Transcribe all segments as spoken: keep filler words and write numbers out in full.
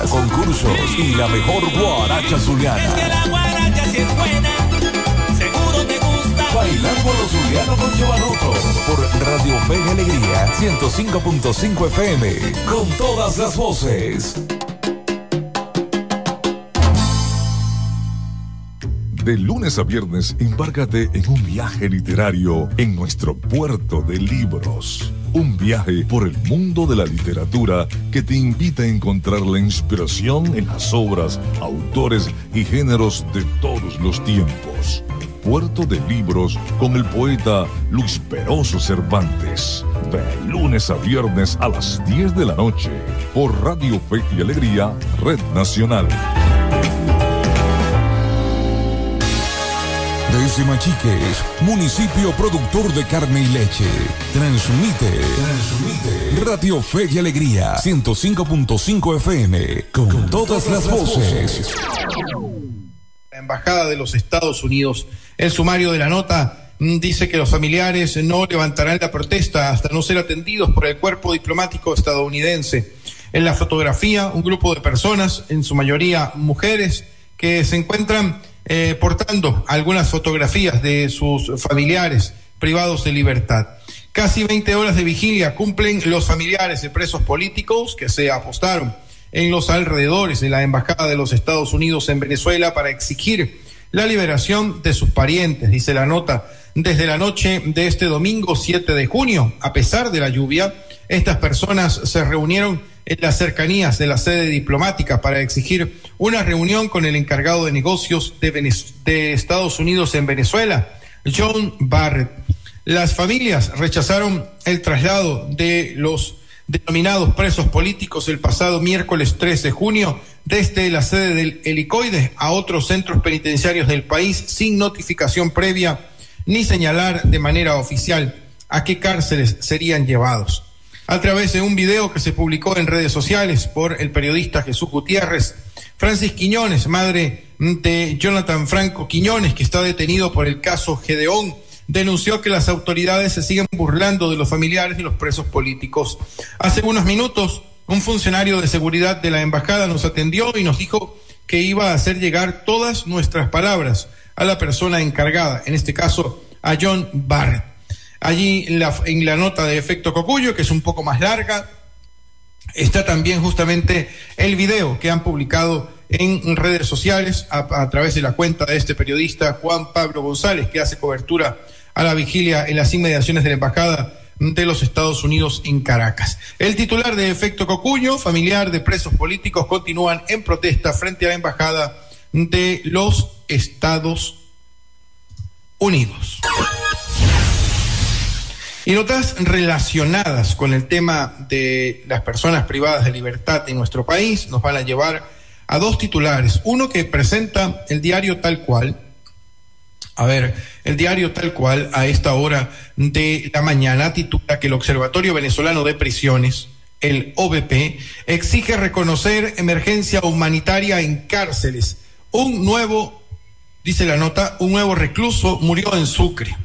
fiestas, concursos y la mejor guaracha zuliana. Es que la guaracha sí es buena, seguro te gusta. Bailando a los zulianos con Giovanotto por Radio Fe y Alegría ciento cinco punto cinco F M, con todas las voces. De lunes a viernes, embárcate en un viaje literario en nuestro puerto de libros. Un viaje por el mundo de la literatura que te invita a encontrar la inspiración en las obras, autores y géneros de todos los tiempos. Puerto de Libros con el poeta Luis Peroso Cervantes. De lunes a viernes a las diez de la noche por Radio Fe y Alegría, Red Nacional. Desde Machiques, municipio productor de carne y leche. Transmite, transmite Radio Fe y Alegría, ciento cinco punto cinco F M, con, con todas, todas las voces. La Embajada de los Estados Unidos, el sumario de la nota dice que los familiares no levantarán la protesta hasta no ser atendidos por el cuerpo diplomático estadounidense. En la fotografía, un grupo de personas, en su mayoría mujeres, que se encuentran Eh, portando algunas fotografías de sus familiares privados de libertad. Casi veinte horas de vigilia cumplen los familiares de presos políticos que se apostaron en los alrededores de la Embajada de los Estados Unidos en Venezuela para exigir la liberación de sus parientes, dice la nota. Desde la noche de este domingo siete de junio, a pesar de la lluvia, estas personas se reunieron en las cercanías de la sede diplomática para exigir una reunión con el encargado de negocios de, Venez- de Estados Unidos en Venezuela, John Barrett. Las familias rechazaron el traslado de los denominados presos políticos el pasado miércoles tres de junio desde la sede del Helicoide a otros centros penitenciarios del país sin notificación previa ni señalar de manera oficial a qué cárceles serían llevados. A través de un video que se publicó en redes sociales por el periodista Jesús Gutiérrez, Francis Quiñones, madre de Jonathan Franco Quiñones, que está detenido por el caso Gedeón, denunció que las autoridades se siguen burlando de los familiares de los presos políticos. Hace unos minutos, un funcionario de seguridad de la embajada nos atendió y nos dijo que iba a hacer llegar todas nuestras palabras a la persona encargada, en este caso a John Barrett. Allí en la, en la nota de Efecto Cocuyo, que es un poco más larga, está también justamente el video que han publicado en redes sociales a, a través de la cuenta de este periodista Juan Pablo González, que hace cobertura a la vigilia en las inmediaciones de la Embajada de los Estados Unidos en Caracas. El titular de Efecto Cocuyo, familiar de presos políticos, continúan en protesta frente a la Embajada de los Estados Unidos. Y notas relacionadas con el tema de las personas privadas de libertad en nuestro país nos van a llevar a dos titulares. Uno que presenta el diario Tal Cual. A ver, el diario Tal Cual a esta hora de la mañana titula que el Observatorio Venezolano de Prisiones, el O V P, exige reconocer emergencia humanitaria en cárceles. Un nuevo, dice la nota, un nuevo recluso murió en Sucre.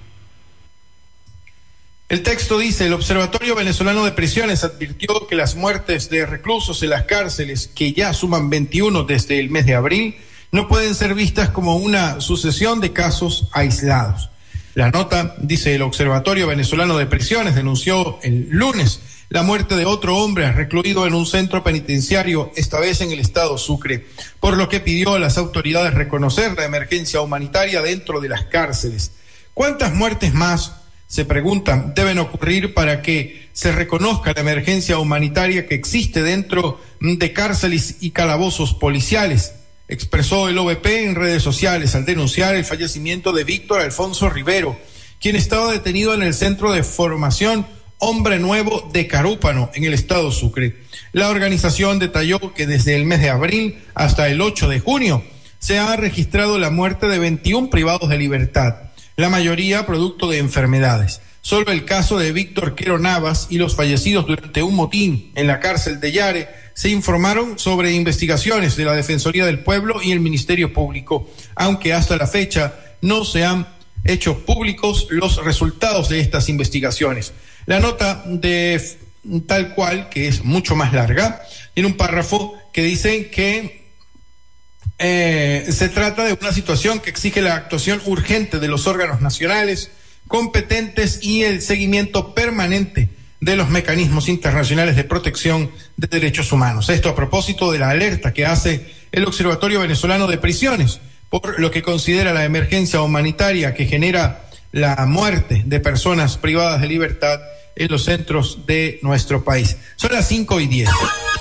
El texto dice, el Observatorio Venezolano de Prisiones advirtió que las muertes de reclusos en las cárceles, que ya suman veintiuno desde el mes de abril, no pueden ser vistas como una sucesión de casos aislados. La nota, dice, el Observatorio Venezolano de Prisiones denunció el lunes la muerte de otro hombre recluido en un centro penitenciario, esta vez en el estado Sucre, por lo que pidió a las autoridades reconocer la emergencia humanitaria dentro de las cárceles. ¿Cuántas muertes más, se preguntan, deben ocurrir para que se reconozca la emergencia humanitaria que existe dentro de cárceles y calabozos policiales? Expresó el O V P en redes sociales al denunciar el fallecimiento de Víctor Alfonso Rivero, quien estaba detenido en el centro de formación Hombre Nuevo de Carúpano, en el estado Sucre. La organización detalló que desde el mes de abril hasta el ocho de junio se ha registrado la muerte de veintiún privados de libertad, la mayoría producto de enfermedades. Solo el caso de Víctor Quero Navas y los fallecidos durante un motín en la cárcel de Yare se informaron sobre investigaciones de la Defensoría del Pueblo y el Ministerio Público, aunque hasta la fecha no se han hecho públicos los resultados de estas investigaciones. La nota de tal cual, que es mucho más larga, tiene un párrafo que dice que eh, se trata de una situación que exige la actuación urgente de los órganos nacionales competentes y el seguimiento permanente de los mecanismos internacionales de protección de derechos humanos. Esto a propósito de la alerta que hace el Observatorio Venezolano de Prisiones por lo que considera la emergencia humanitaria que genera la muerte de personas privadas de libertad en los centros de nuestro país. Son las cinco y diez.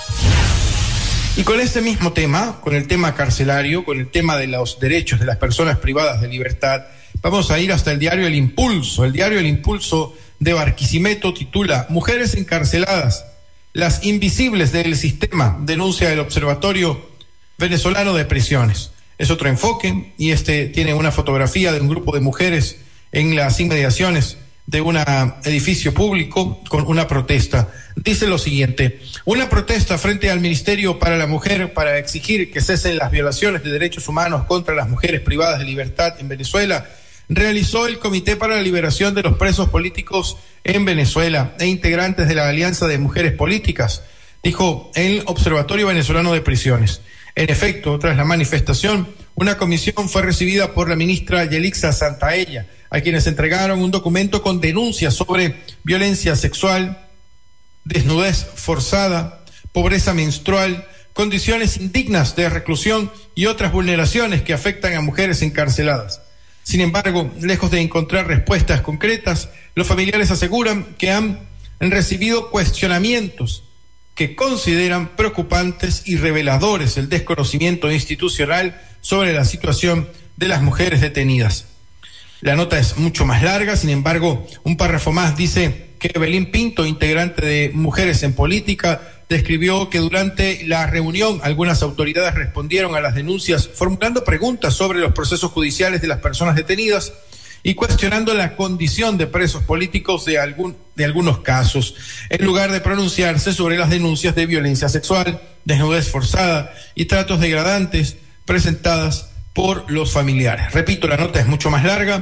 Y con este mismo tema, con el tema carcelario, con el tema de los derechos de las personas privadas de libertad, vamos a ir hasta el diario El Impulso. El diario El Impulso de Barquisimeto titula Mujeres encarceladas, las invisibles del sistema, denuncia el Observatorio Venezolano de Prisiones. Es otro enfoque y este tiene una fotografía de un grupo de mujeres en las inmediaciones de un edificio público con una protesta. Dice lo siguiente: una protesta frente al Ministerio para la Mujer para exigir que cesen las violaciones de derechos humanos contra las mujeres privadas de libertad en Venezuela realizó el Comité para la Liberación de los Presos Políticos en Venezuela e integrantes de la Alianza de Mujeres Políticas, dijo el Observatorio Venezolano de Prisiones. En efecto, tras la manifestación, una comisión fue recibida por la ministra Yelixa Santaella, a quienes entregaron un documento con denuncias sobre violencia sexual, desnudez forzada, pobreza menstrual, condiciones indignas de reclusión y otras vulneraciones que afectan a mujeres encarceladas. Sin embargo, lejos de encontrar respuestas concretas, los familiares aseguran que han recibido cuestionamientos que consideran preocupantes y reveladores el desconocimiento institucional sobre la situación de las mujeres detenidas. La nota es mucho más larga, sin embargo, un párrafo más dice que Evelyn Pinto, integrante de Mujeres en Política, describió que durante la reunión algunas autoridades respondieron a las denuncias formulando preguntas sobre los procesos judiciales de las personas detenidas y cuestionando la condición de presos políticos de, algún, de algunos casos, en lugar de pronunciarse sobre las denuncias de violencia sexual, desnudez forzada y tratos degradantes presentadas por los familiares. Repito, la nota es mucho más larga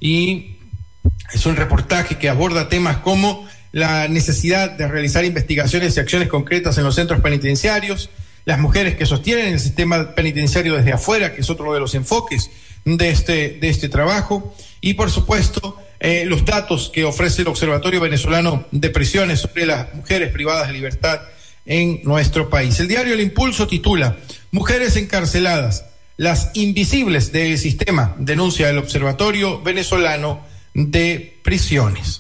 y es un reportaje que aborda temas como la necesidad de realizar investigaciones y acciones concretas en los centros penitenciarios, las mujeres que sostienen el sistema penitenciario desde afuera, que es otro de los enfoques de este, de este trabajo, y por supuesto eh, los datos que ofrece el Observatorio Venezolano de Prisiones sobre las mujeres privadas de libertad en nuestro país. El diario El Impulso titula Mujeres encarceladas, las invisibles del sistema, denuncia el Observatorio Venezolano de Prisiones.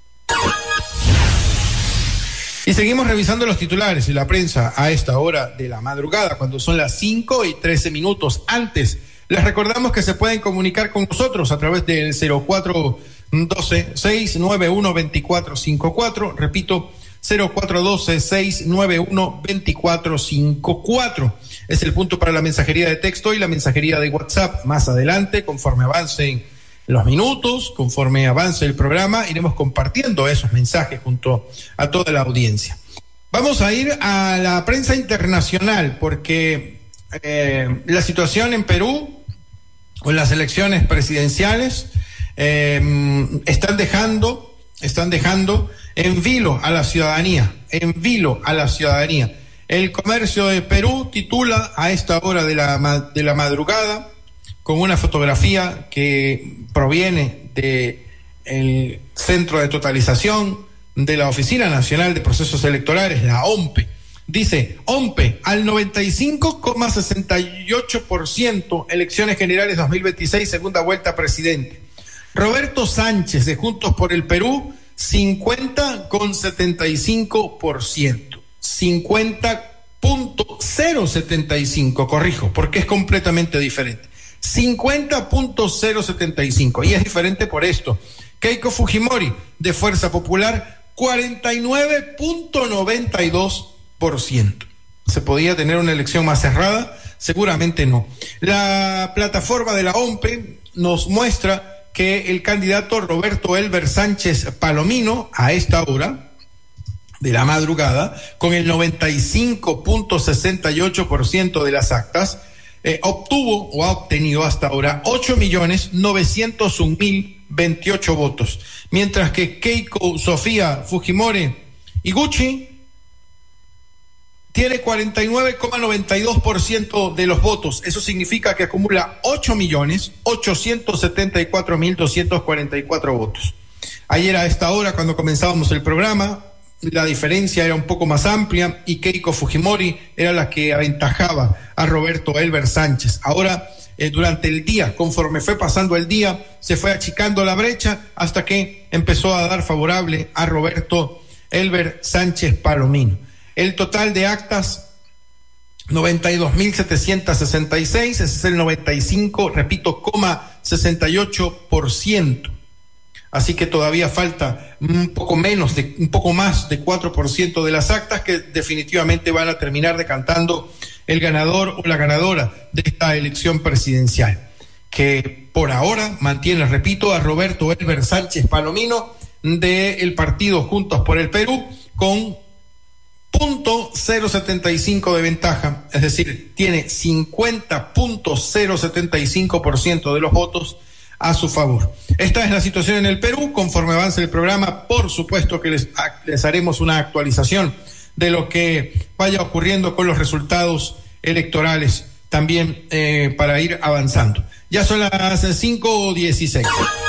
Y seguimos revisando los titulares y la prensa a esta hora de la madrugada, cuando son las cinco y trece minutos. Antes, les recordamos que se pueden comunicar con nosotros a través del cero cuatro doce, seis nueve uno, dos cuatro cinco cuatro. Repito, cero cuatro doce, seis nueve uno, dos cuatro cinco cuatro. Es el punto para la mensajería de texto y la mensajería de WhatsApp. Más adelante, conforme avancen los minutos, conforme avance el programa, iremos compartiendo esos mensajes junto a toda la audiencia. Vamos a ir a la prensa internacional porque eh, la situación en Perú con las elecciones presidenciales eh, están dejando, están dejando en vilo a la ciudadanía, en vilo a la ciudadanía. El Comercio de Perú titula a esta hora de la, de la madrugada con una fotografía que proviene del Centro de Totalización de la Oficina Nacional de Procesos Electorales, la O M P E. Dice, O M P E al noventa y cinco coma sesenta y ocho por ciento, elecciones generales dos mil veintiséis, segunda vuelta presidente. Roberto Sánchez de Juntos por el Perú, cincuenta coma setenta y cinco por ciento. cincuenta punto cero setenta y cinco, corrijo, porque es completamente diferente. cincuenta punto cero setenta y cinco, y es diferente por esto. Keiko Fujimori de Fuerza Popular, cuarenta y nueve punto noventa y dos por ciento. ¿Se podía tener una elección más cerrada? Seguramente no. La plataforma de la O M P E nos muestra que el candidato Roberto Elber Sánchez Palomino, a esta hora de la madrugada, con el noventa y cinco punto sesenta y ocho por ciento de las actas, eh, obtuvo o ha obtenido hasta ahora ocho millones novecientos un mil veintiocho votos, mientras que Keiko Sofía Fujimori Iguchi tiene cuarenta y nueve coma noventa y dos por ciento de los votos. Eso significa que acumula ocho millones ochocientos setenta y cuatro mil doscientos cuarenta y cuatro votos. Ayer a esta hora, cuando comenzábamos el programa, la diferencia era un poco más amplia y Keiko Fujimori era la que aventajaba a Roberto Elber Sánchez. Ahora, eh, durante el día, conforme fue pasando el día, se fue achicando la brecha hasta que empezó a dar favorable a Roberto Elber Sánchez Palomino. El total de actas, noventa y dos mil setecientos sesenta y seis, ese es el noventa y cinco, repito, coma sesenta y ocho por ciento. Así que todavía falta un poco menos, de, un poco más de cuatro por ciento de las actas que definitivamente van a terminar decantando el ganador o la ganadora de esta elección presidencial, que por ahora mantiene, repito, a Roberto Elber Sánchez Palomino del partido Juntos por el Perú con punto cero setenta y cinco de ventaja, es decir, tiene cincuenta punto cero setenta y cinco por ciento de los votos a su favor. Esta es la situación en el Perú. Conforme avance el programa, por supuesto que les, les haremos una actualización de lo que vaya ocurriendo con los resultados electorales también eh, para ir avanzando. Ya son las cinco dieciséis.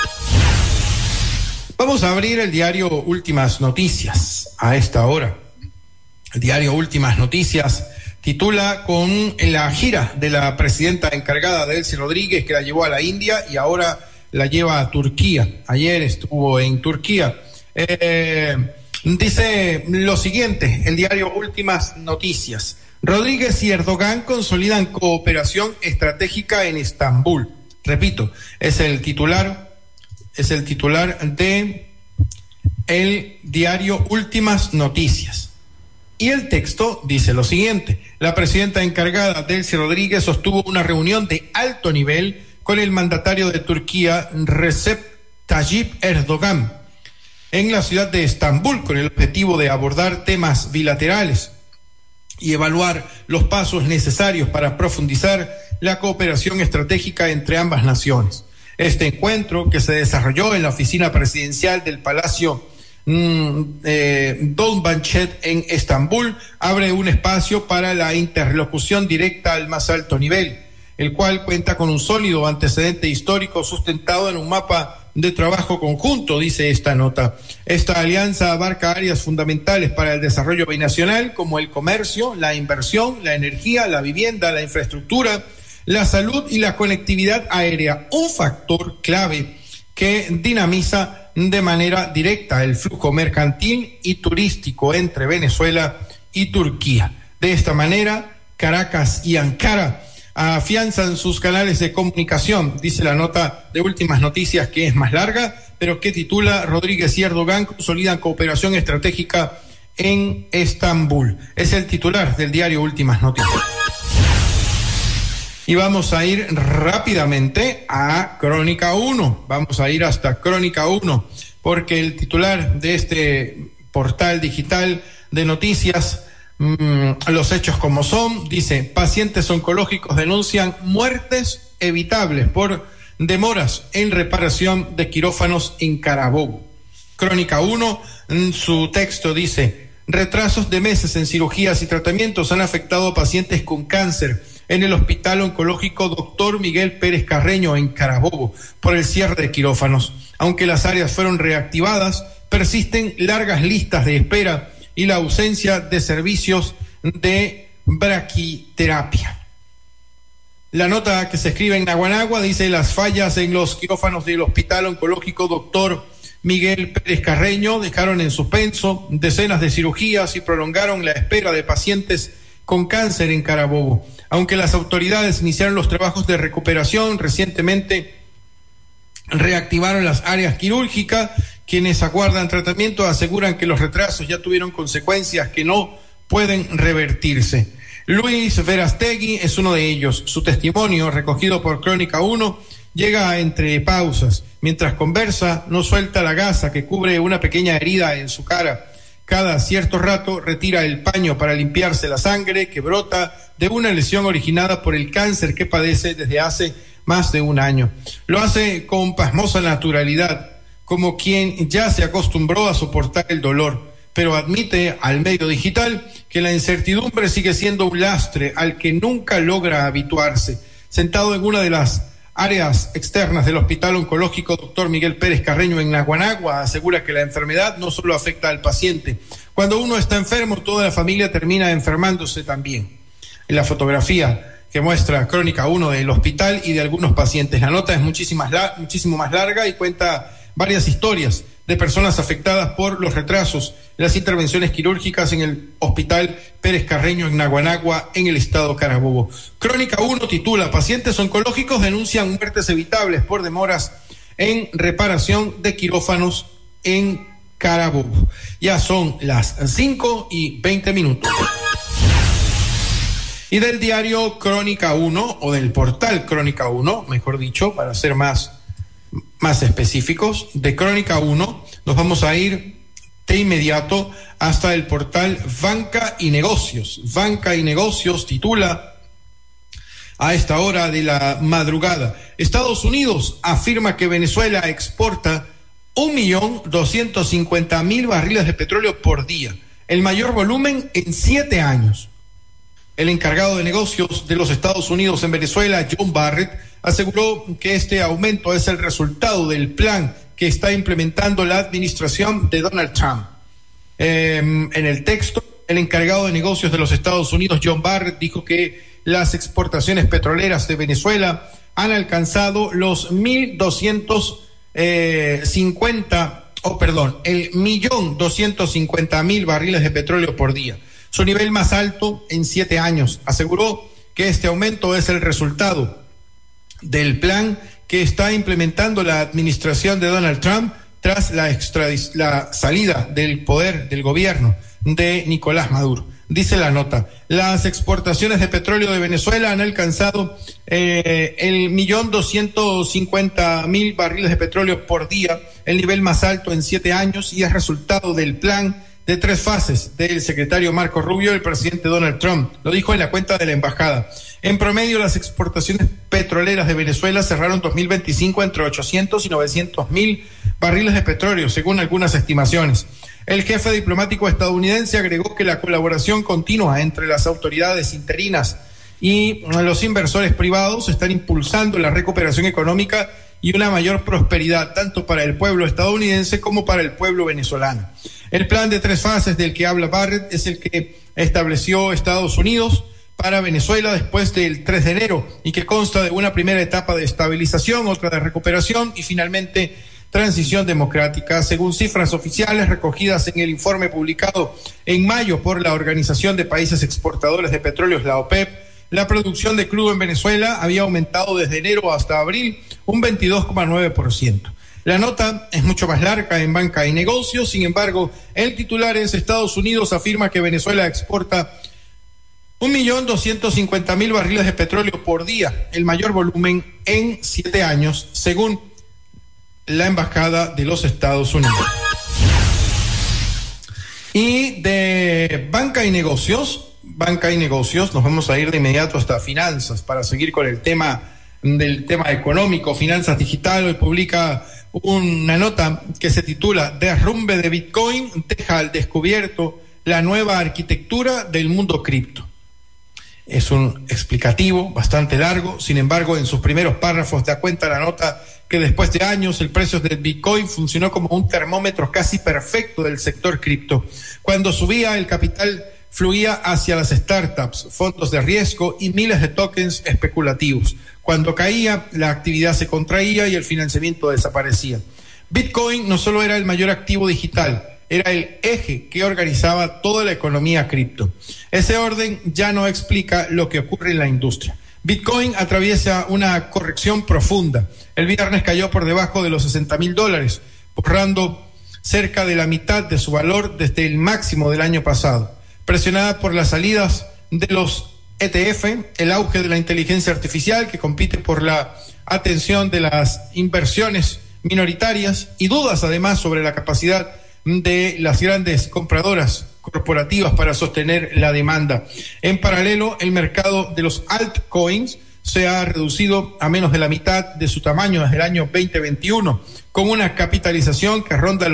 Vamos a abrir el diario Últimas Noticias a esta hora. El diario Últimas Noticias titula con la gira de la presidenta encargada, Delcy Rodríguez, que la llevó a la India y ahora la lleva a Turquía. Ayer estuvo en Turquía. Eh, dice lo siguiente, el diario Últimas Noticias. Rodríguez y Erdogan consolidan cooperación estratégica en Estambul. Repito, es el titular, es el titular de el diario Últimas Noticias. Y el texto dice lo siguiente: la presidenta encargada, Delcy Rodríguez, sostuvo una reunión de alto nivel con el mandatario de Turquía, Recep Tayyip Erdogan, en la ciudad de Estambul, con el objetivo de abordar temas bilaterales y evaluar los pasos necesarios para profundizar la cooperación estratégica entre ambas naciones. Este encuentro, que se desarrolló en la oficina presidencial del Palacio Mm, eh, Dolmabahçe en Estambul, abre un espacio para la interlocución directa al más alto nivel, el cual cuenta con un sólido antecedente histórico sustentado en un mapa de trabajo conjunto, dice esta nota. Esta alianza abarca áreas fundamentales para el desarrollo binacional, como el comercio, la inversión, la energía, la vivienda, la infraestructura, la salud y la conectividad aérea, un factor clave que dinamiza de manera directa el flujo mercantil y turístico entre Venezuela y Turquía. De esta manera, Caracas y Ankara afianzan sus canales de comunicación, dice la nota de Últimas Noticias, que es más larga, pero que titula Rodríguez y Erdogan consolidan cooperación estratégica en Estambul. Es el titular del diario Últimas Noticias. Y vamos a ir rápidamente a Crónica uno. Vamos a ir hasta Crónica uno, porque el titular de este portal digital de noticias, mmm, los hechos como son, dice: pacientes oncológicos denuncian muertes evitables por demoras en reparación de quirófanos en Carabobo. Crónica uno, en su texto dice: retrasos de meses en cirugías y tratamientos han afectado a pacientes con cáncer en el Hospital Oncológico Doctor Miguel Pérez Carreño en Carabobo por el cierre de quirófanos. Aunque las áreas fueron reactivadas, persisten largas listas de espera y la ausencia de servicios de braquiterapia. La nota que se escribe en Naguanagua dice: las fallas en los quirófanos del Hospital Oncológico Doctor Miguel Pérez Carreño dejaron en suspenso decenas de cirugías y prolongaron la espera de pacientes con cáncer en Carabobo. Aunque las autoridades iniciaron los trabajos de recuperación, recientemente reactivaron las áreas quirúrgicas. Quienes aguardan tratamiento aseguran que los retrasos ya tuvieron consecuencias que no pueden revertirse. Luis Verastegui es uno de ellos. Su testimonio, recogido por Crónica uno, llega entre pausas. Mientras conversa, no suelta la gasa que cubre una pequeña herida en su cara. Cada cierto rato retira el paño para limpiarse la sangre que brota de una lesión originada por el cáncer que padece desde hace más de un año. Lo hace con pasmosa naturalidad, como quien ya se acostumbró a soportar el dolor. pero admite al medio digital que la incertidumbre sigue siendo un lastre al que nunca logra habituarse. Sentado en una de las áreas externas del Hospital Oncológico doctor Miguel Pérez Carreño en Naguanagua, asegura que la enfermedad no solo afecta al paciente. Cuando uno está enfermo, toda la familia termina enfermándose también. En la fotografía que muestra Crónica uno del hospital y de algunos pacientes. La nota es muchísimo más, muchísimo más larga y cuenta varias historias de personas afectadas por los retrasos en las intervenciones quirúrgicas en el Hospital Pérez Carreño en Naguanagua, en el estado Carabobo. Crónica uno titula: pacientes oncológicos denuncian muertes evitables por demoras en reparación de quirófanos en Carabobo. Ya son las cinco y veinte minutos. Y del diario Crónica uno, o del portal Crónica uno, mejor dicho, para ser más, más específicos, de Crónica uno, nos vamos a ir de inmediato hasta el portal Banca y Negocios. Banca y Negocios titula a esta hora de la madrugada: Estados Unidos afirma que Venezuela exporta un millón doscientos cincuenta mil barriles de petróleo por día, el mayor volumen en siete años. El encargado de negocios de los Estados Unidos en Venezuela, John Barrett, aseguró que este aumento es el resultado del plan que está implementando la administración de Donald Trump. Eh, en el texto, el encargado de negocios de los Estados Unidos, John Barrett, dijo que las exportaciones petroleras de Venezuela han alcanzado los mil doscientos cincuenta, oh perdón, el millón doscientos cincuenta mil barriles de petróleo por día, su nivel más alto en siete años. Aseguró que este aumento es el resultado del plan que está implementando la administración de Donald Trump tras la, extradis- la salida del poder del gobierno de Nicolás Maduro. Dice la nota: las exportaciones de petróleo de Venezuela han alcanzado eh, el millón doscientos cincuenta mil barriles de petróleo por día, el nivel más alto en siete años, y es resultado del plan de tres fases del secretario Marco Rubio y el presidente Donald Trump. Lo dijo en la cuenta de la embajada. En promedio, las exportaciones petroleras de Venezuela cerraron dos mil veinticinco entre ochocientos y novecientos mil barriles de petróleo, según algunas estimaciones. El jefe diplomático estadounidense agregó que la colaboración continua entre las autoridades interinas y los inversores privados están impulsando la recuperación económica y una mayor prosperidad tanto para el pueblo estadounidense como para el pueblo venezolano. El plan de tres fases del que habla Barrett es el que estableció Estados Unidos para Venezuela después del tres de enero y que consta de una primera etapa de estabilización, otra de recuperación y finalmente transición democrática. Según cifras oficiales recogidas en el informe publicado en mayo por la Organización de Países Exportadores de Petróleos, la OPEP, la producción de crudo en Venezuela había aumentado desde enero hasta abril un veintidós coma nueve por ciento. La nota es mucho más larga en Banca y Negocios. Sin embargo, el titular es: Estados Unidos afirma que Venezuela exporta un millón doscientos cincuenta mil barriles de petróleo por día, el mayor volumen en siete años, según la Embajada de los Estados Unidos. Y de Banca y Negocios, Banca y Negocios, nos vamos a ir de inmediato hasta Finanzas para seguir con el tema del tema económico. Finanzas Digital hoy publica una nota que se titula: Derrumbe de Bitcoin deja al descubierto la nueva arquitectura del mundo cripto. Es un explicativo bastante largo, sin embargo, en sus primeros párrafos da cuenta la nota que después de años el precio del Bitcoin funcionó como un termómetro casi perfecto del sector cripto. Cuando subía, el capital fluía hacia las startups, fondos de riesgo y miles de tokens especulativos. Cuando caía, la actividad se contraía y el financiamiento desaparecía. Bitcoin no solo era el mayor activo digital, era el eje que organizaba toda la economía cripto. Ese orden ya no explica lo que ocurre en la industria. Bitcoin atraviesa una corrección profunda. El viernes cayó por debajo de los sesenta mil dólares, borrando cerca de la mitad de su valor desde el máximo del año pasado. Presionada por las salidas de los E T F, el auge de la inteligencia artificial que compite por la atención de las inversiones minoritarias y dudas además sobre la capacidad de las grandes compradoras corporativas para sostener la demanda. En paralelo, el mercado de los altcoins se ha reducido a menos de la mitad de su tamaño desde el año veinte veintiuno, con una capitalización que ronda los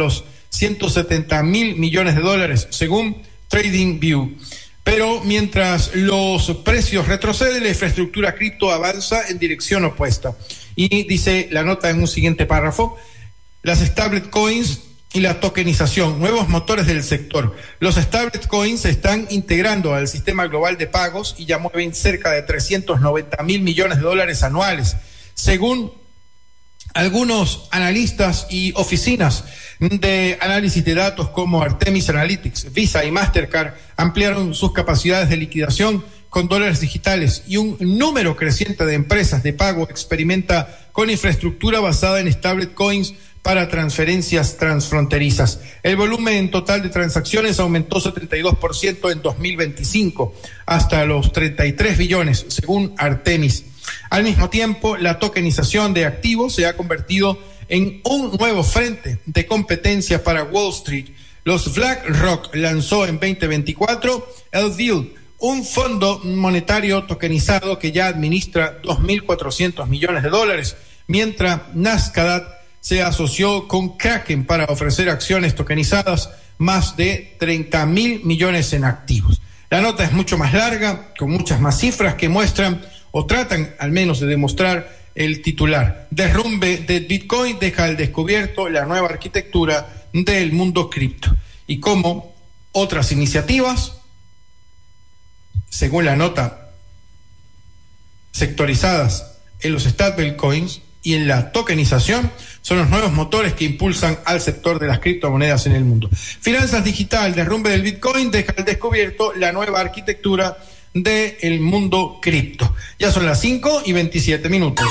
ciento setenta mil millones de dólares, según TradingView. Pero mientras los precios retroceden, la infraestructura cripto avanza en dirección opuesta. Y dice la nota en un siguiente párrafo, las stablecoins y la tokenización, nuevos motores del sector. Los stablecoins se están integrando al sistema global de pagos y ya mueven cerca de trescientos noventa mil millones de dólares anuales, según algunos analistas y oficinas de análisis de datos como Artemis Analytics, Visa y Mastercard ampliaron sus capacidades de liquidación con dólares digitales, y un número creciente de empresas de pago experimenta con infraestructura basada en stablecoins para transferencias transfronterizas. El volumen total de transacciones aumentó setenta y dos por ciento en dos mil veinticinco hasta los treinta y tres billones, según Artemis. Al mismo tiempo, la tokenización de activos se ha convertido en un nuevo frente de competencia para Wall Street. Los BlackRock lanzó en veinte veinticuatro el V I L, un fondo monetario tokenizado que ya administra dos mil cuatrocientos millones de dólares, mientras Nasdaq se asoció con Kraken para ofrecer acciones tokenizadas, más de treinta mil millones en activos. La nota es mucho más larga, con muchas más cifras que muestran o tratan al menos de demostrar el titular. Derrumbe de Bitcoin deja al descubierto la nueva arquitectura del mundo cripto, y cómo otras iniciativas, según la nota, sectorizadas en los stablecoins y en la tokenización, son los nuevos motores que impulsan al sector de las criptomonedas en el mundo. Finanzas digital, derrumbe del Bitcoin deja al descubierto la nueva arquitectura del mundo cripto. Ya son las cinco y veintisiete minutos.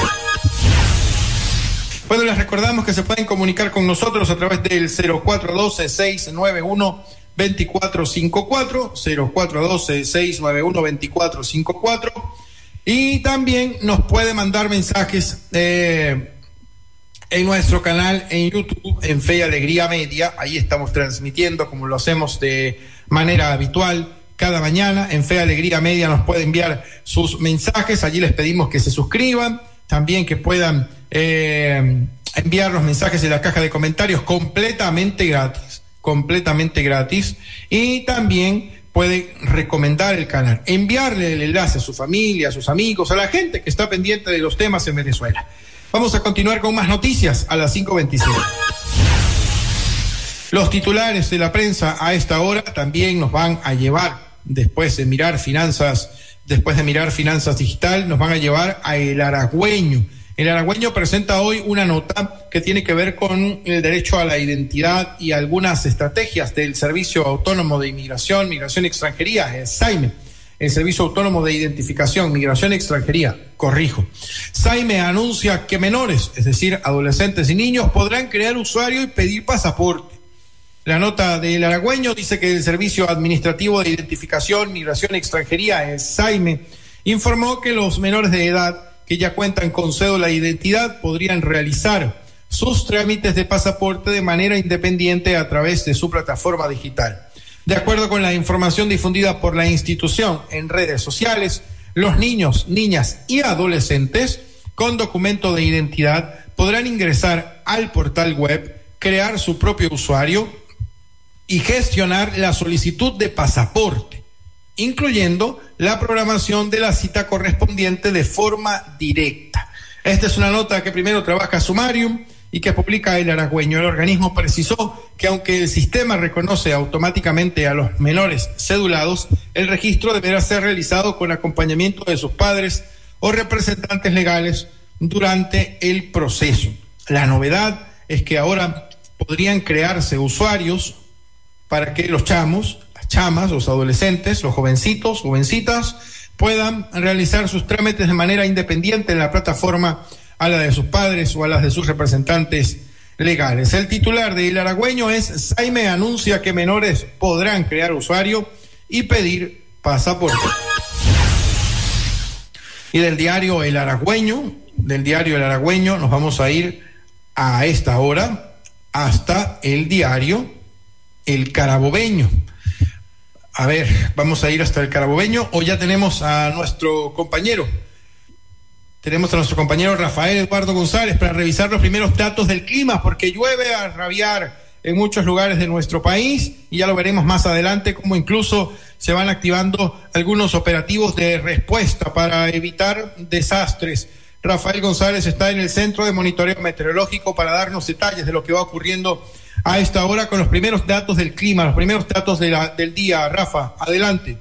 Bueno, les recordamos que se pueden comunicar con nosotros a través del cero cuatro uno dos, seis nueve uno, dos cuatro cinco cuatro, cero cuatro uno dos, seis nueve uno, dos cuatro cinco cuatro, y también nos puede mandar mensajes eh, en nuestro canal en YouTube, en Fe y Alegría Media. Ahí estamos transmitiendo como lo hacemos de manera habitual cada mañana. En Fe y Alegría Media nos puede enviar sus mensajes. Allí les pedimos que se suscriban, también que puedan eh, enviar los mensajes en la caja de comentarios completamente gratis, completamente gratis. Y también puede recomendar el canal, enviarle el enlace a su familia, a sus amigos, a la gente que está pendiente de los temas en Venezuela. Vamos a continuar con más noticias a las cinco veintisiete. Los titulares de la prensa a esta hora también nos van a llevar, después de mirar finanzas, después de mirar finanzas digital, nos van a llevar a El Aragüeño. El Aragüeño presenta hoy una nota que tiene que ver con el derecho a la identidad y algunas estrategias del Servicio Autónomo de Inmigración, Migración y Extranjería, el SAIME. El Servicio Autónomo de Identificación, Migración y Extranjería, corrijo. SAIME anuncia que menores, es decir, adolescentes y niños, podrán crear usuario y pedir pasaporte. La nota del Aragüeño dice que el Servicio Administrativo de Identificación, Migración y Extranjería, el SAIME, informó que los menores de edad que ya cuentan con cédula de identidad podrían realizar sus trámites de pasaporte de manera independiente a través de su plataforma digital. De acuerdo con la información difundida por la institución en redes sociales, los niños, niñas y adolescentes con documento de identidad podrán ingresar al portal web, crear su propio usuario y gestionar la solicitud de pasaporte, incluyendo la programación de la cita correspondiente de forma directa. Esta es una nota que primero trabaja Sumarium y que publica El Aragüeño. El organismo precisó que aunque el sistema reconoce automáticamente a los menores cedulados, el registro deberá ser realizado con acompañamiento de sus padres o representantes legales durante el proceso. La novedad es que ahora podrían crearse usuarios para que los chamos, las chamas, los adolescentes, los jovencitos, jovencitas, puedan realizar sus trámites de manera independiente en la plataforma a la de sus padres o a las de sus representantes legales. El titular de El Aragüeño es: SAIME anuncia que menores podrán crear usuario y pedir pasaporte. Y del diario El Aragüeño, del diario El Aragüeño, nos vamos a ir a esta hora hasta el diario El Carabobeño. A ver, vamos a ir hasta el Carabobeño, o ya tenemos a nuestro compañero. Tenemos a nuestro compañero Rafael Eduardo González para revisar los primeros datos del clima, porque llueve a rabiar en muchos lugares de nuestro país, y ya lo veremos más adelante, como incluso se van activando algunos operativos de respuesta para evitar desastres. Rafael González está en el Centro de Monitoreo Meteorológico para darnos detalles de lo que va ocurriendo a esta hora con los primeros datos del clima, los primeros datos de la, del día. Rafa, adelante.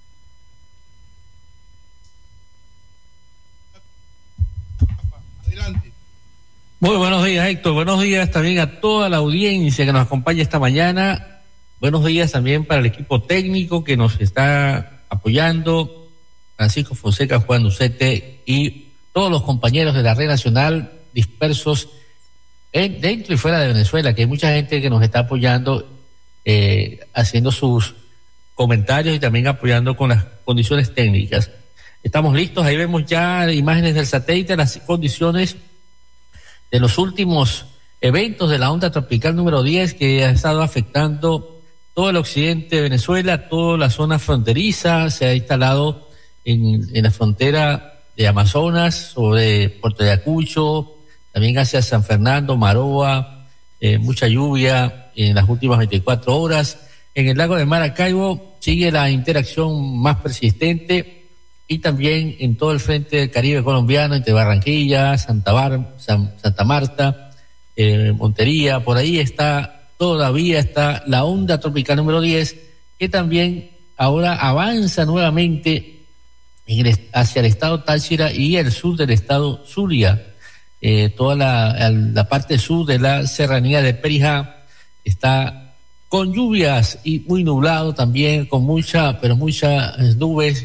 Adelante. Muy buenos días, Héctor. Buenos días también a toda la audiencia que nos acompaña esta mañana. Buenos días también para el equipo técnico que nos está apoyando, Francisco Fonseca, Juan Ducete y todos los compañeros de la Red Nacional dispersos en, dentro y fuera de Venezuela, que hay mucha gente que nos está apoyando, eh, haciendo sus comentarios y también apoyando con las condiciones técnicas. Estamos listos, ahí vemos ya imágenes del satélite, las condiciones de los últimos eventos de la onda tropical número diez que ha estado afectando todo el occidente de Venezuela, toda la zona fronteriza. Se ha instalado en, en la frontera de Amazonas, sobre Puerto Ayacucho, también hacia San Fernando, Maroa, eh, mucha lluvia en las últimas veinticuatro horas. En el lago de Maracaibo sigue la interacción más persistente, y también en todo el frente del Caribe colombiano, entre Barranquilla, Santa, Bar, San, Santa Marta, eh, Montería, por ahí está, todavía está la onda tropical número diez, que también ahora avanza nuevamente en el, hacia el estado Táchira y el sur del estado Zulia. Eh, toda la, la parte sur de la serranía de Perijá está con lluvias y muy nublado también, con mucha, pero muchas nubes,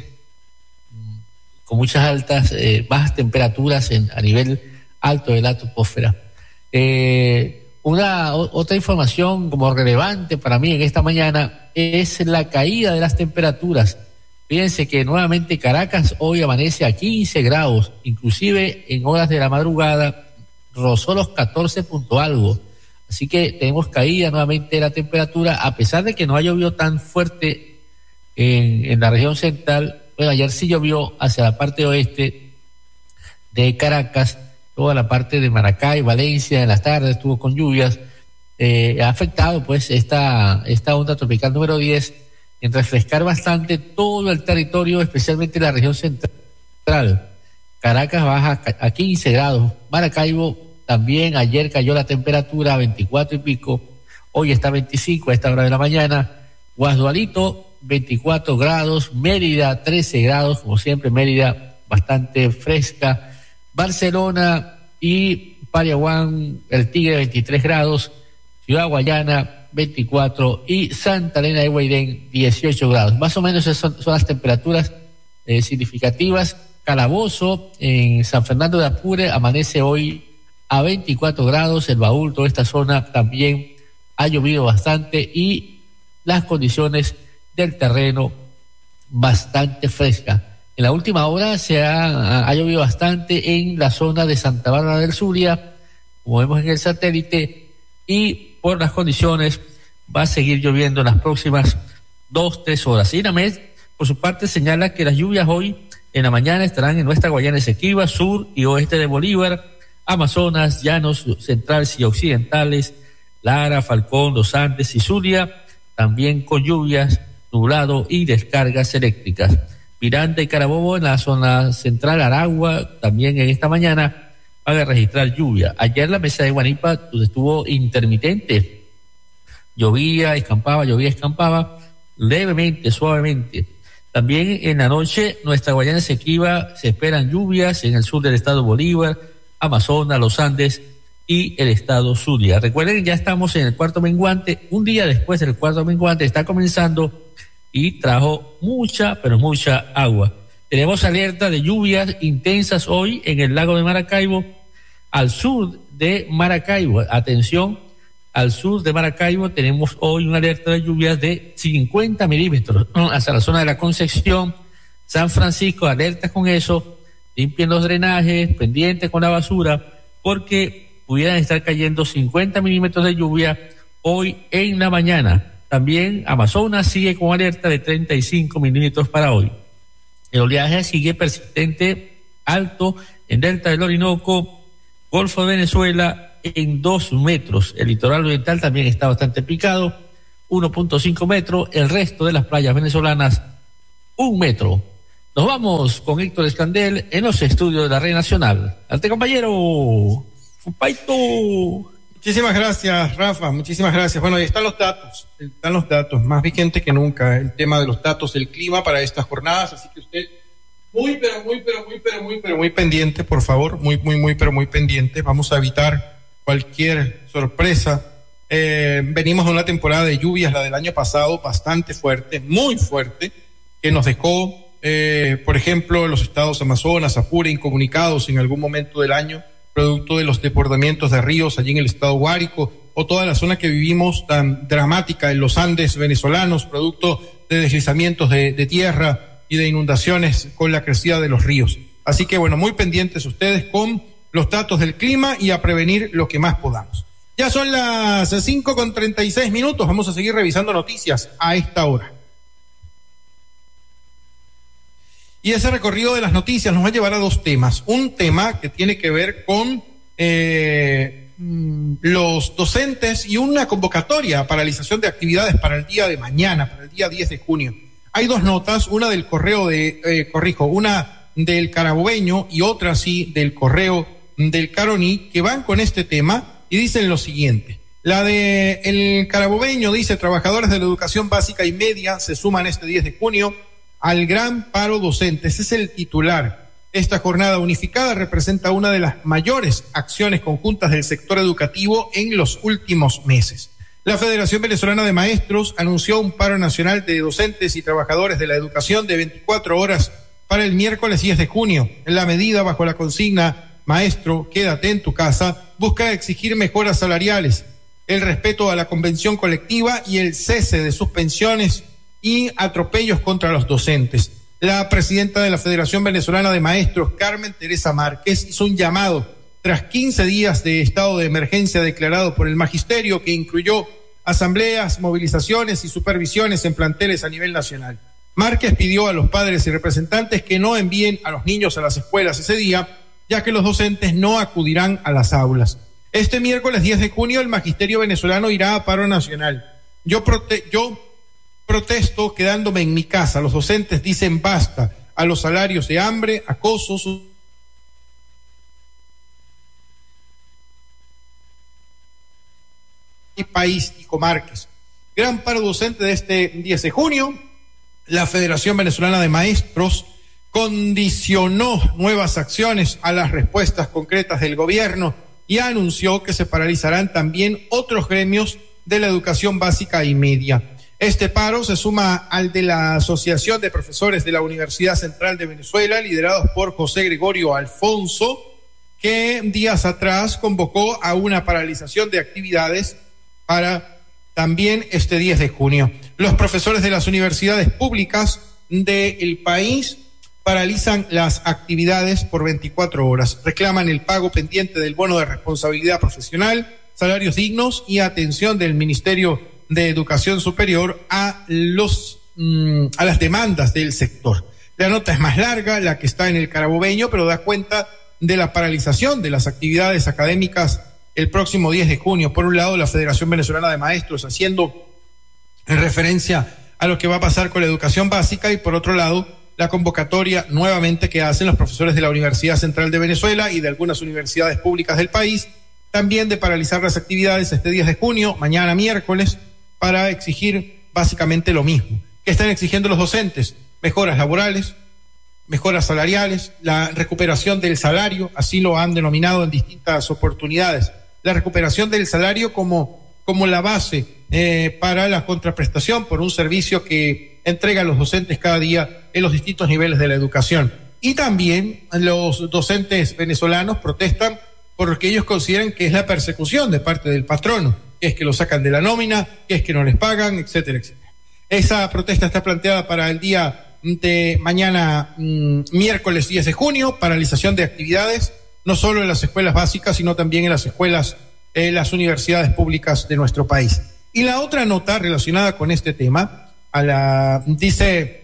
con muchas altas, eh, bajas temperaturas en, a nivel alto de la troposfera. Eh, una o, otra información como relevante para mí en esta mañana es la caída de las temperaturas. Fíjense que nuevamente Caracas hoy amanece a quince grados, inclusive en horas de la madrugada rozó los catorce punto algo. Así que tenemos caída nuevamente de la temperatura, a pesar de que no ha llovido tan fuerte en, en la región central. Bueno, ayer sí llovió hacia la parte oeste de Caracas, toda la parte de Maracay, Valencia, en las tardes estuvo con lluvias. Eh, ha afectado pues esta, esta onda tropical número diez en refrescar bastante todo el territorio, especialmente la región central. Caracas baja a quince grados, Maracaibo también, ayer cayó la temperatura a veinticuatro y pico, hoy está a veinticinco a esta hora de la mañana. Guasdualito, veinticuatro grados, Mérida trece grados, como siempre Mérida bastante fresca, Barcelona y Pariaguán, el Tigre veintitrés grados, Ciudad Guayana veinticuatro y Santa Elena de Guairén dieciocho grados. Más o menos son, son las temperaturas eh, significativas. Calabozo en San Fernando de Apure amanece hoy a veinticuatro grados, el Baúl, toda esta zona también ha llovido bastante y las condiciones del terreno bastante fresca. En la última hora se ha, ha llovido bastante en la zona de Santa Bárbara del Zulia, como vemos en el satélite, y por las condiciones va a seguir lloviendo en las próximas dos, tres horas. INAMED, por su parte, señala que las lluvias hoy en la mañana estarán en nuestra Guayana Esequiba, sur y oeste de Bolívar, Amazonas, llanos centrales y occidentales, Lara, Falcón, Los Andes y Zulia, también con lluvias, nublado y descargas eléctricas. Miranda y Carabobo en la zona central, Aragua, también en esta mañana van a registrar lluvia. Ayer la mesa de Guanipa estuvo intermitente, llovía, escampaba, llovía, escampaba, levemente, suavemente. También en la noche, nuestra Guayana Esequiba se esperan lluvias en el sur del estado Bolívar, Amazonas, Los Andes y el estado Zulia. Recuerden, ya estamos en el cuarto menguante, un día después del cuarto menguante está comenzando y trajo mucha, pero mucha agua. Tenemos alerta de lluvias intensas hoy en el lago de Maracaibo, al sur de Maracaibo. Atención, al sur de Maracaibo tenemos hoy una alerta de lluvias de cincuenta milímetros, hacia la zona de la Concepción, San Francisco, alerta con eso, limpien los drenajes, pendientes con la basura, porque pudieran estar cayendo cincuenta milímetros de lluvia hoy en la mañana. También Amazonas sigue con alerta de treinta y cinco milímetros para hoy. El oleaje sigue persistente, alto en Delta del Orinoco, Golfo de Venezuela, en dos metros. El litoral oriental también está bastante picado, uno punto cinco metros. El resto de las playas venezolanas, un metro. Nos vamos con Héctor Escandel en los estudios de la Red Nacional. Ante compañero, Fupaito. Muchísimas gracias, Rafa, muchísimas gracias. Bueno, ahí están los datos, están los datos, más vigente que nunca, el tema de los datos del clima para estas jornadas, así que usted muy, pero muy, pero muy, pero muy, pero muy pendiente, por favor, muy, muy, muy, pero muy pendiente. Vamos a evitar cualquier sorpresa. Eh, venimos de una temporada de lluvias, la del año pasado, bastante fuerte, muy fuerte, que nos dejó, eh, por ejemplo, los estados Amazonas, Apure, incomunicados en algún momento del año, producto de los desbordamientos de ríos allí en el estado Guárico, o toda la zona que vivimos tan dramática en los Andes venezolanos, producto de deslizamientos de, de tierra y de inundaciones con la crecida de los ríos. Así que bueno, muy pendientes ustedes con los datos del clima y a prevenir lo que más podamos. Ya son las cinco con treinta y seis minutos, vamos a seguir revisando noticias a esta hora. Y ese recorrido de las noticias nos va a llevar a dos temas. Un tema que tiene que ver con eh, los docentes y una convocatoria a paralización de actividades para el día de mañana, para el día diez de junio. Hay dos notas, una del correo de, eh, corrijo, una del Carabobeño y otra sí del correo del Caroní, que van con este tema y dicen lo siguiente. La de el Carabobeño dice: trabajadores de la educación básica y media se suman este diez de junio al gran paro docente. Ese es el titular. Esta jornada unificada representa una de las mayores acciones conjuntas del sector educativo en los últimos meses. La Federación Venezolana de Maestros anunció un paro nacional de docentes y trabajadores de la educación de veinticuatro horas para el miércoles diez de junio. La medida, bajo la consigna "Maestro, quédate en tu casa", busca exigir mejoras salariales, el respeto a la convención colectiva y el cese de suspensiones y atropellos contra los docentes. La presidenta de la Federación Venezolana de Maestros, Carmen Teresa Márquez, hizo un llamado tras quince días de estado de emergencia declarado por el magisterio, que incluyó asambleas, movilizaciones y supervisiones en planteles a nivel nacional. Márquez pidió a los padres y representantes que no envíen a los niños a las escuelas ese día, ya que los docentes no acudirán a las aulas. Este miércoles diez de junio el magisterio venezolano irá a paro nacional. Yo, prote- yo protesto quedándome en mi casa. Los docentes dicen basta a los salarios de hambre, acoso, sus... y país y comarcas. Gran paro docente de este diez de junio. La Federación Venezolana de Maestros condicionó nuevas acciones a las respuestas concretas del gobierno y anunció que se paralizarán también otros gremios de la educación básica y media. Este paro se suma al de la Asociación de Profesores de la Universidad Central de Venezuela, liderados por José Gregorio Alfonso, que días atrás convocó a una paralización de actividades para también este diez de junio. Los profesores de las universidades públicas del país paralizan las actividades por veinticuatro horas. Reclaman el pago pendiente del bono de responsabilidad profesional, salarios dignos y atención del Ministerio de Educación Superior a los mmm, a las demandas del sector. La nota es más larga, la que está en el Carabobeño, pero da cuenta de la paralización de las actividades académicas el próximo diez de junio. Por un lado, la Federación Venezolana de Maestros haciendo referencia a lo que va a pasar con la educación básica, y por otro lado, la convocatoria nuevamente que hacen los profesores de la Universidad Central de Venezuela y de algunas universidades públicas del país, también de paralizar las actividades este diez de junio, mañana miércoles, para exigir básicamente lo mismo. ¿Qué están exigiendo los docentes? Mejoras laborales, mejoras salariales, la recuperación del salario, así lo han denominado en distintas oportunidades, la recuperación del salario como, como la base eh, para la contraprestación por un servicio que entregan los docentes cada día en los distintos niveles de la educación. Y también los docentes venezolanos protestan por lo que ellos consideran que es la persecución de parte del patrono, que es que lo sacan de la nómina, que es que no les pagan, etcétera, etcétera. Esa protesta está planteada para el día de mañana, mmm, miércoles diez de junio, paralización de actividades, no solo en las escuelas básicas, sino también en las escuelas, en las universidades públicas de nuestro país. Y la otra nota relacionada con este tema, a la, dice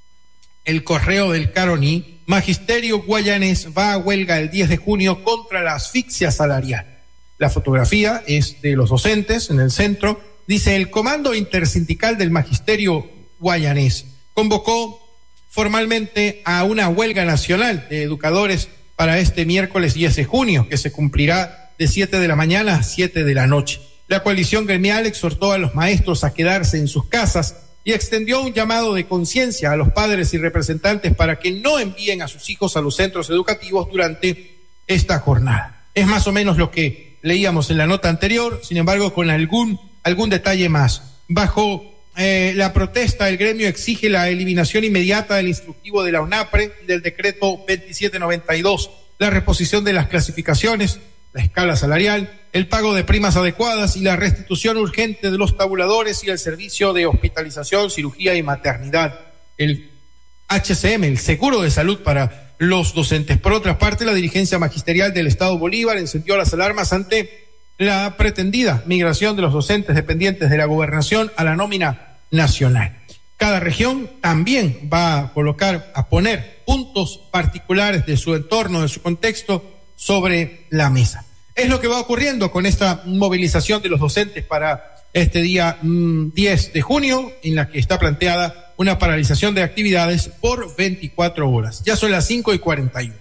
el correo del Caroní: Magisterio guayanés va a huelga el diez de junio contra la asfixia salarial. La fotografía es de los docentes en el centro. Dice: el Comando Intersindical del Magisterio Guayanés convocó formalmente a una huelga nacional de educadores para este miércoles diez de junio, que se cumplirá de siete de la mañana a siete de la noche. La coalición gremial exhortó a los maestros a quedarse en sus casas y extendió un llamado de conciencia a los padres y representantes para que no envíen a sus hijos a los centros educativos durante esta jornada. Es más o menos lo que leíamos en la nota anterior, sin embargo, con algún, algún detalle más. Bajo eh, la protesta, el gremio exige la eliminación inmediata del instructivo de la UNAPRE, del decreto veintisiete noventa y dos, la reposición de las clasificaciones, la escala salarial, el pago de primas adecuadas y la restitución urgente de los tabuladores y el servicio de hospitalización, cirugía y maternidad, el H C M, el seguro de salud para los docentes. Por otra parte, la dirigencia magisterial del Estado Bolívar encendió las alarmas ante la pretendida migración de los docentes dependientes de la gobernación a la nómina nacional. Cada región también va a colocar, a poner puntos particulares de su entorno, de su contexto, sobre la mesa. Es lo que va ocurriendo con esta movilización de los docentes para este día mmm, diez de junio, en la que está planteada una paralización de actividades por veinticuatro horas. Ya son las cinco y cuarenta y uno.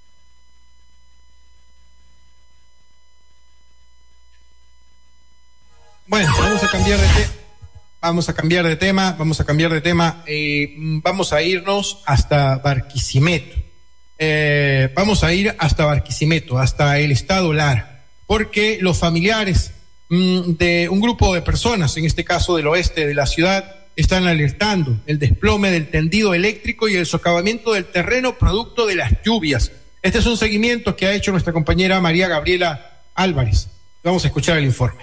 Bueno, vamos a cambiar de tema. Vamos a cambiar de tema, vamos a cambiar de tema. Eh, vamos a irnos hasta Barquisimeto. Eh, vamos a ir hasta Barquisimeto, hasta el estado Lara, porque los familiares mmm, de un grupo de personas, en este caso del oeste de la ciudad, están alertando el desplome del tendido eléctrico y el socavamiento del terreno producto de las lluvias. Este es un seguimiento que ha hecho nuestra compañera María Gabriela Álvarez. Vamos a escuchar el informe.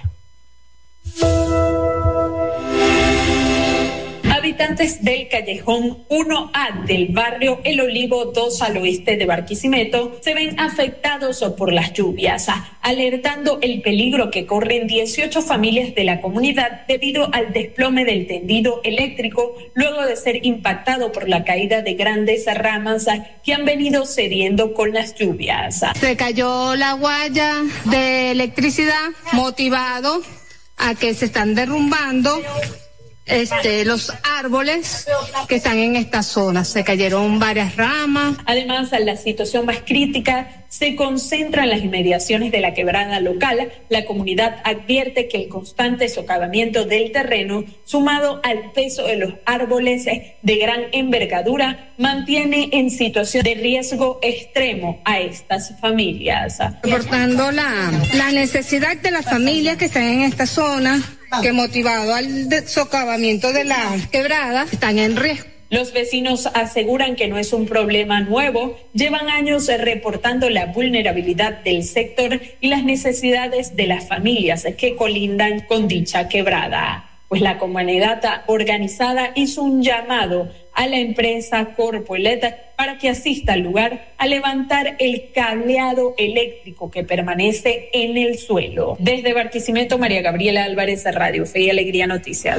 Habitantes del callejón uno A del barrio El Olivo dos al oeste de Barquisimeto se ven afectados por las lluvias, alertando el peligro que corren dieciocho familias de la comunidad debido al desplome del tendido eléctrico luego de ser impactado por la caída de grandes ramas que han venido cediendo con las lluvias. Se cayó la guaya de electricidad motivado a que se están derrumbando Este, los árboles que están en esta zona. Se cayeron varias ramas. Además, la situación más crítica se concentra en las inmediaciones de la quebrada local. La comunidad advierte que el constante socavamiento del terreno, sumado al peso de los árboles de gran envergadura, mantiene en situación de riesgo extremo a estas familias. Reportando la, la necesidad de las familias que están en esta zona, que motivado al socavamiento de la quebrada, están en riesgo. Los vecinos aseguran que no es un problema nuevo, llevan años reportando la vulnerabilidad del sector y las necesidades de las familias que colindan con dicha quebrada. Pues la comunidad organizada hizo un llamado a la empresa Corpoelec para que asista al lugar a levantar el cableado eléctrico que permanece en el suelo. Desde Barquisimeto, María Gabriela Álvarez, Radio Fe y Alegría Noticias.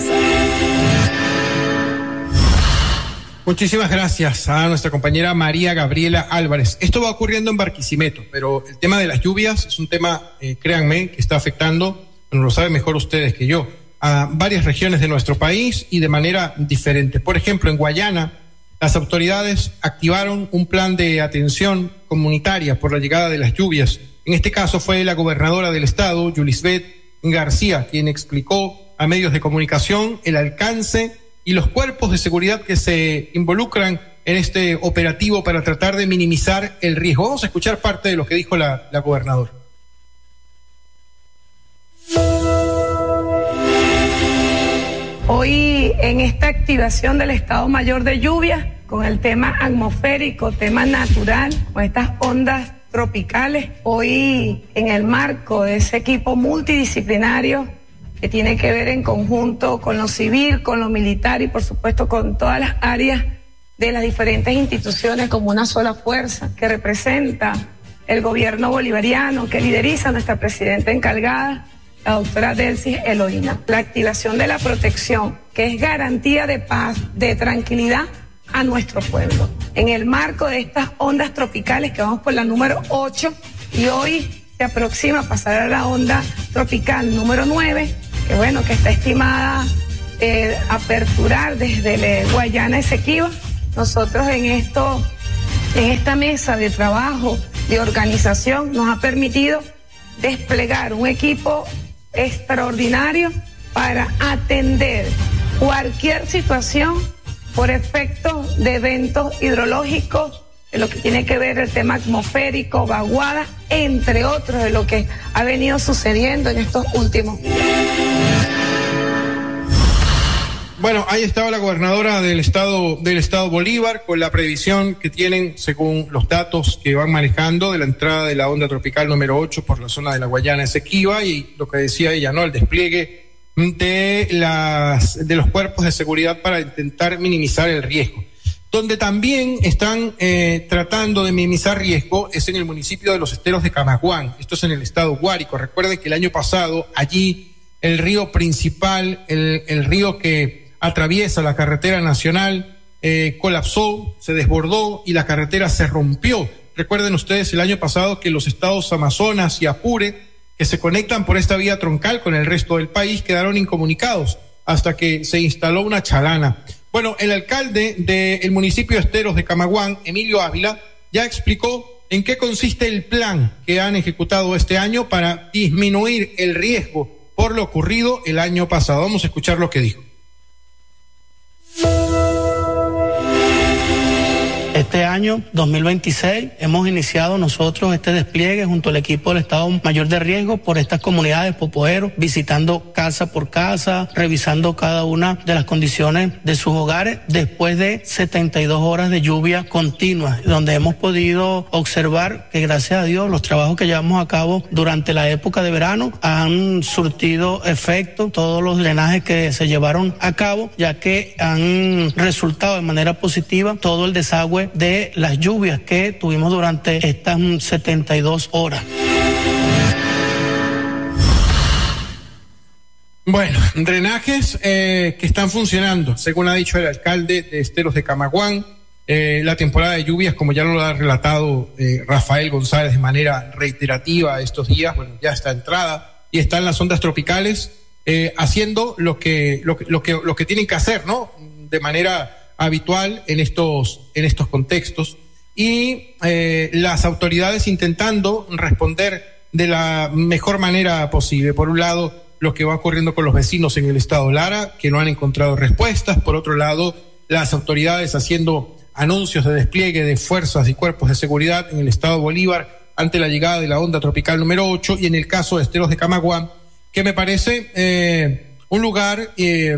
Muchísimas gracias a nuestra compañera María Gabriela Álvarez. Esto va ocurriendo en Barquisimeto, pero el tema de las lluvias es un tema, eh, créanme, que está afectando, bueno, lo saben mejor ustedes que yo, a varias regiones de nuestro país y de manera diferente. Por ejemplo, en Guayana, las autoridades activaron un plan de atención comunitaria por la llegada de las lluvias. En este caso fue la gobernadora del estado, Yulisbeth García, quien explicó a medios de comunicación el alcance y los cuerpos de seguridad que se involucran en este operativo para tratar de minimizar el riesgo. Vamos a escuchar parte de lo que dijo la, la gobernadora. Hoy en esta activación del Estado Mayor de Lluvia, con el tema atmosférico, tema natural, con estas ondas tropicales, hoy en el marco de ese equipo multidisciplinario que tiene que ver en conjunto con lo civil, con lo militar y por supuesto con todas las áreas de las diferentes instituciones como una sola fuerza que representa el gobierno bolivariano, que lideriza nuestra presidenta encargada, la doctora Delcy Eloína. La activación de la protección, que es garantía de paz, de tranquilidad a nuestro pueblo. En el marco de estas ondas tropicales, que vamos por la número ocho, y hoy se aproxima a pasar a la onda tropical número nueve, que bueno, que está estimada eh, aperturar desde el Guayana Esequiba. Nosotros en esto, en esta mesa de trabajo, de organización, nos ha permitido desplegar un equipo extraordinario para atender cualquier situación por efecto de eventos hidrológicos, de lo que tiene que ver el tema atmosférico, vaguada, entre otros de lo que ha venido sucediendo en estos últimos días. Bueno, ahí estaba la gobernadora del estado del estado Bolívar con la previsión que tienen, según los datos que van manejando, de la entrada de la onda tropical número ocho por la zona de la Guayana Esequiba, y lo que decía ella, ¿no? El despliegue de las de los cuerpos de seguridad para intentar minimizar el riesgo. Donde también están eh, tratando de minimizar riesgo es en el municipio de Los Esteros de Camaguán. Esto es en el estado Guárico. Recuerden que el año pasado allí el río principal, el, el río que atraviesa la carretera nacional, eh, colapsó, se desbordó y la carretera se rompió. Recuerden ustedes el año pasado que los estados Amazonas y Apure, que se conectan por esta vía troncal con el resto del país, quedaron incomunicados hasta que se instaló una chalana. Bueno, el alcalde del municipio de Esteros de Camaguán, Emilio Ávila, ya explicó en qué consiste el plan que han ejecutado este año para disminuir el riesgo por lo ocurrido el año pasado. Vamos a escuchar lo que dijo. Este año, dos mil veintiséis, hemos iniciado nosotros este despliegue junto al equipo del Estado Mayor de Riesgo por estas comunidades popoeros, visitando casa por casa, revisando cada una de las condiciones de sus hogares después de setenta y dos horas de lluvia continua, donde hemos podido observar que gracias a Dios los trabajos que llevamos a cabo durante la época de verano han surtido efecto, todos los drenajes que se llevaron a cabo, ya que han resultado de manera positiva todo el desagüe de las lluvias que tuvimos durante estas setenta y dos horas. Bueno, drenajes eh, que están funcionando, según ha dicho el alcalde de Esteros de Camaguán. Eh, la temporada de lluvias, como ya lo ha relatado eh, Rafael González de manera reiterativa estos días, bueno, ya está entrada y están las ondas tropicales eh, haciendo lo que, lo que, lo que, lo que tienen que hacer, ¿no? De manera habitual en estos en estos contextos, y eh, las autoridades intentando responder de la mejor manera posible. Por un lado, lo que va ocurriendo con los vecinos en el estado Lara, que no han encontrado respuestas. Por otro lado, las autoridades haciendo anuncios de despliegue de fuerzas y cuerpos de seguridad en el estado Bolívar ante la llegada de la onda tropical número ocho, y en el caso de Esteros de Camaguán, que me parece eh, un lugar eh,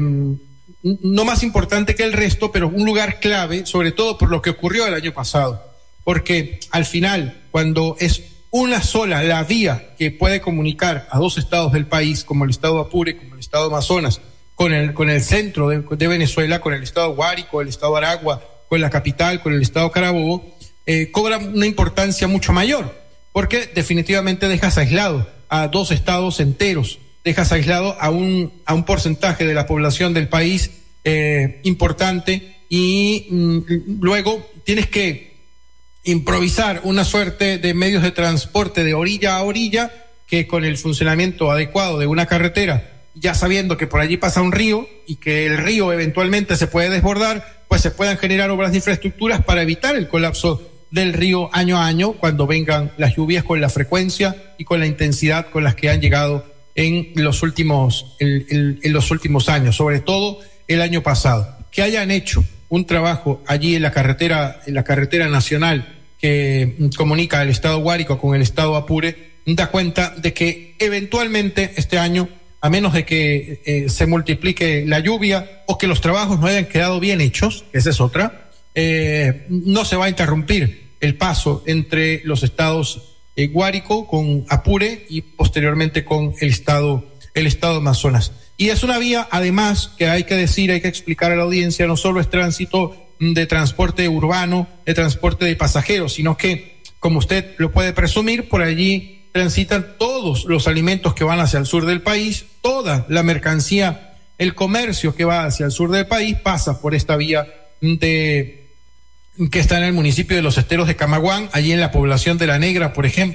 no más importante que el resto, pero un lugar clave, sobre todo por lo que ocurrió el año pasado. Porque al final, cuando es una sola la vía que puede comunicar a dos estados del país, como el estado Apure, como el estado Amazonas, con el, con el centro de, de Venezuela, con el estado Guárico, el estado Aragua, con la capital, con el estado Carabobo, eh, cobra una importancia mucho mayor, porque definitivamente dejas aislado a dos estados enteros, dejas aislado a un a un porcentaje de la población del país eh, importante, y mm, luego tienes que improvisar una suerte de medios de transporte de orilla a orilla, que con el funcionamiento adecuado de una carretera, ya sabiendo que por allí pasa un río y que el río eventualmente se puede desbordar, pues se puedan generar obras de infraestructuras para evitar el colapso del río año a año cuando vengan las lluvias con la frecuencia y con la intensidad con las que han llegado en los últimos el, el, en los últimos años, sobre todo el año pasado. Que hayan hecho un trabajo allí en la carretera en la carretera nacional que comunica el estado Guárico con el estado Apure, da cuenta de que eventualmente este año, a menos de que eh, se multiplique la lluvia o que los trabajos no hayan quedado bien hechos, esa es otra, eh, no se va a interrumpir el paso entre los estados eh, Guárico con Apure y posteriormente con el estado el estado Amazonas. Y es una vía, además, que hay que decir, hay que explicar a la audiencia, no solo es tránsito de transporte urbano, de transporte de pasajeros, sino que, como usted lo puede presumir, por allí transitan todos los alimentos que van hacia el sur del país, toda la mercancía, el comercio que va hacia el sur del país pasa por esta vía de que está en el municipio de Los Esteros de Camaguán, allí en la población de La Negra, por ejemplo,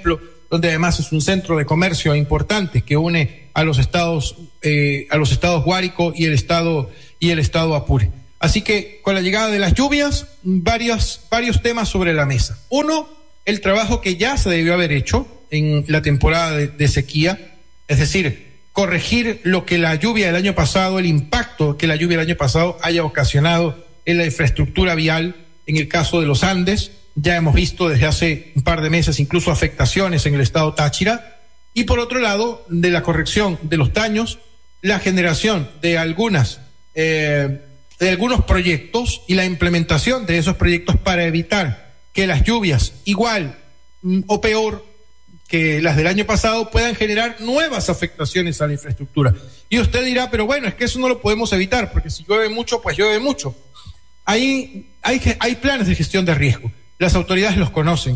donde además es un centro de comercio importante que une a los estados, eh, a los estados Guárico y el estado, y el estado Apure. Así que con la llegada de las lluvias, varios, varios temas sobre la mesa. Uno, el trabajo que ya se debió haber hecho en la temporada de, de sequía, es decir, corregir lo que la lluvia del año pasado, el impacto que la lluvia del año pasado haya ocasionado en la infraestructura vial. En el caso de los Andes, ya hemos visto desde hace un par de meses incluso afectaciones en el estado Táchira. Y por otro lado, de la corrección de los daños, la generación de algunas eh, de algunos proyectos y la implementación de esos proyectos para evitar que las lluvias igual mm, o peor que las del año pasado puedan generar nuevas afectaciones a la infraestructura. Y usted dirá, pero bueno, es que eso no lo podemos evitar, porque si llueve mucho, pues llueve mucho. Hay, hay, hay planes de gestión de riesgo. Las autoridades los conocen.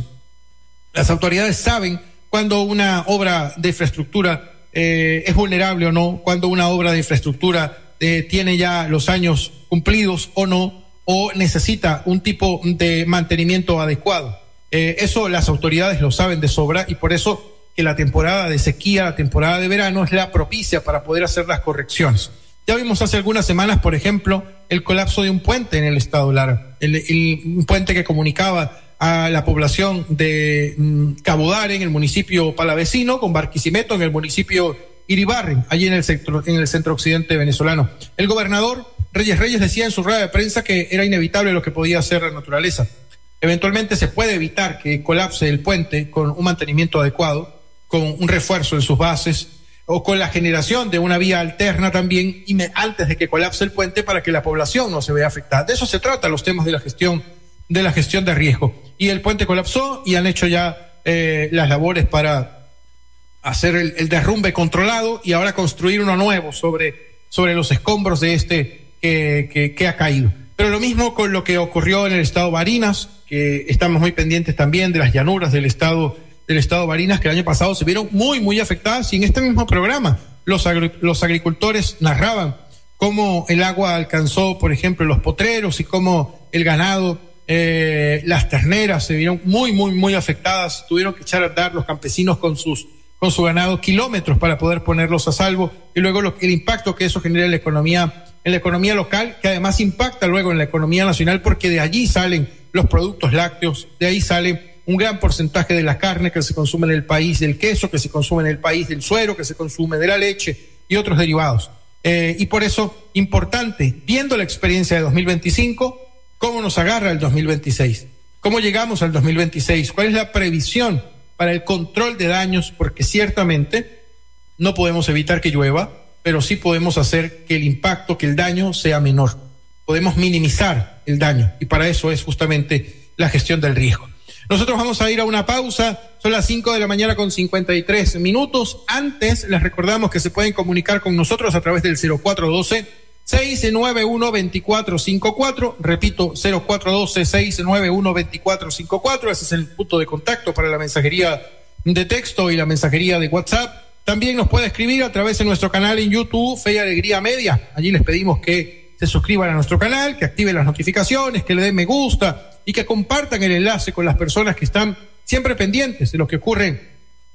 Las autoridades saben cuando una obra de infraestructura eh, es vulnerable o no, cuando una obra de infraestructura eh, tiene ya los años cumplidos o no, o necesita un tipo de mantenimiento adecuado. Eh, eso las autoridades lo saben de sobra y por eso que la temporada de sequía, la temporada de verano es la propicia para poder hacer las correcciones. Ya vimos hace algunas semanas, por ejemplo, el colapso de un puente en el estado Lara, el, el, un puente que comunicaba a la población de mm, Cabudare en el municipio palavecino con Barquisimeto en el municipio Iribarren, allí en el centro, en el centro occidente venezolano. El gobernador Reyes Reyes decía en su rueda de prensa que era inevitable lo que podía hacer la naturaleza. Eventualmente se puede evitar que colapse el puente con un mantenimiento adecuado, con un refuerzo en sus bases o con la generación de una vía alterna también y me, antes de que colapse el puente para que la población no se vea afectada. De eso se trata los temas de la gestión de la gestión de riesgo. Y el puente colapsó y han hecho ya eh, las labores para hacer el, el derrumbe controlado y ahora construir uno nuevo sobre, sobre los escombros de este que, que, que ha caído. Pero lo mismo con lo que ocurrió en el estado Barinas, que estamos muy pendientes también de las llanuras del estado del estado Barinas, que el año pasado se vieron muy, muy afectadas, y en este mismo programa los, agri los agricultores narraban cómo el agua alcanzó, por ejemplo, los potreros y cómo el ganado, eh, las terneras se vieron muy, muy, muy afectadas, tuvieron que echar a andar los campesinos con sus con su ganado kilómetros para poder ponerlos a salvo, y luego lo, el impacto que eso genera en la economía en la economía local, que además impacta luego en la economía nacional, porque de allí salen los productos lácteos, de ahí sale un gran porcentaje de la carne que se consume en el país, del queso que se consume en el país, del suero que se consume, de la leche y otros derivados. Eh, y por eso, importante, viendo la experiencia de dos mil veinticinco, cómo nos agarra el dos mil veintiséis, cómo llegamos al dos mil veintiséis, cuál es la previsión para el control de daños, porque ciertamente no podemos evitar que llueva, pero sí podemos hacer que el impacto, que el daño sea menor. Podemos minimizar el daño y para eso es justamente la gestión del riesgo. Nosotros vamos a ir a una pausa, son las cinco de la mañana con cincuenta y tres minutos. Antes les recordamos que se pueden comunicar con nosotros a través del cero cuatro uno dos, seis nueve uno, dos cuatro cinco cuatro, repito, cero cuatro uno dos, seis nueve uno, dos cuatro cinco cuatro, ese es el punto de contacto para la mensajería de texto y la mensajería de WhatsApp. También nos puede escribir a través de nuestro canal en YouTube, Fe y Alegría Media. Allí les pedimos que se suscriban a nuestro canal, que activen las notificaciones, que le den me gusta y que compartan el enlace con las personas que están siempre pendientes de lo que ocurre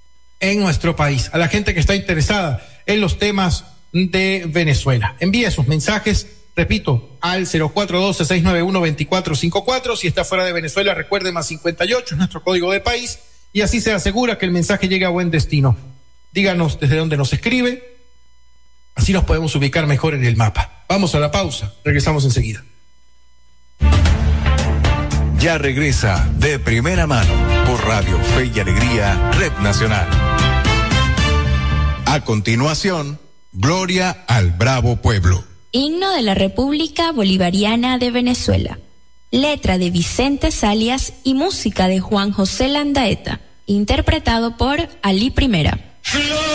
en nuestro país, a la gente que está interesada en los temas de Venezuela. Envíe sus mensajes, repito, al cero cuatro uno dos, seis nueve uno, dos cuatro cinco cuatro. Si está fuera de Venezuela, recuerde más cincuenta y ocho, es nuestro código de país, y así se asegura que el mensaje llegue a buen destino. Díganos desde dónde nos escribe, así nos podemos ubicar mejor en el mapa. Vamos a la pausa, regresamos enseguida. Ya regresa De Primera Mano por Radio Fe y Alegría, Red Nacional. A continuación, Gloria al Bravo Pueblo. Himno de la República Bolivariana de Venezuela. Letra de Vicente Salias y música de Juan José Landaeta. Interpretado por Ali Primera.